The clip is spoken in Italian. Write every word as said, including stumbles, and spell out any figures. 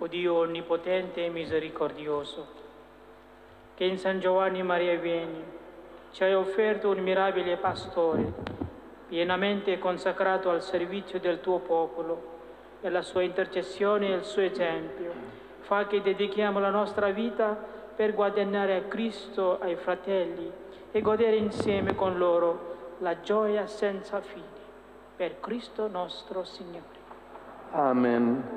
O Dio onnipotente e misericordioso, che in San Giovanni Maria Vianney ci hai offerto un mirabile pastore, pienamente consacrato al servizio del tuo popolo, e la sua intercessione e il suo esempio, fa che dedichiamo la nostra vita per guadagnare a Cristo, ai fratelli, e godere insieme con loro la gioia senza fine. Per Cristo nostro Signore. Amen.